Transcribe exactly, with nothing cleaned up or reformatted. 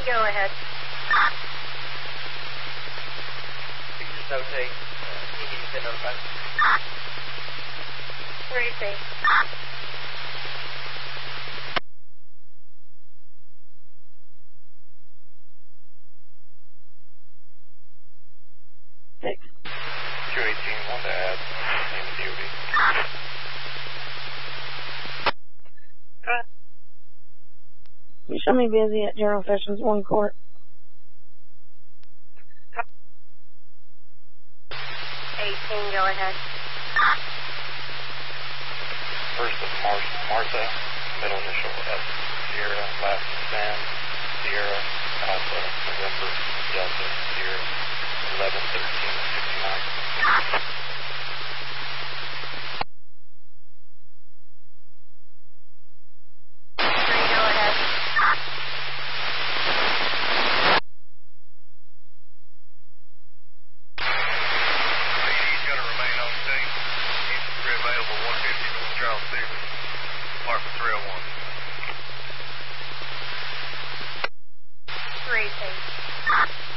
Go ahead. You just notate. Uh, he needs to notify. three C. Six. two eighteen, want to add name of D O B. You show me busy at General Sessions one Court. eighteen, go ahead. First is Mar- Martha, middle initial S, Sierra, last is Sam, Sierra, Alpha, November, Delta, Sierra, eleven thirteen sixty-nine.